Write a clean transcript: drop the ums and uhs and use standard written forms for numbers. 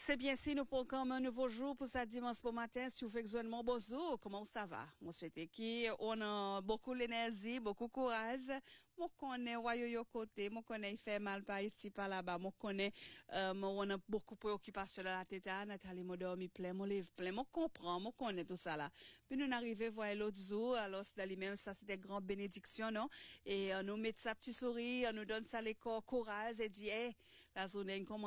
C'est bien si nous pour comme un nouveau jour pour ça dimanche bon matin si vous faites besoin de mon bonjour, comment ça va? Moi souhaite qui on a beaucoup l'énergie, beaucoup courage. Moi connais yo côté, moi connais il fait mal par ici par là-bas, moi connais moi on a beaucoup préoccupation dans la tête, Nathalie m'a dormi plein, mon livre plein, moi comprends, moi connais tout ça là. Puis nous arrivons voir l'autre jour, alors c'est lui-même ça c'est des grandes bénédictions non et nous met sa petit sourire, nous donne ça les corps courage et dit la journée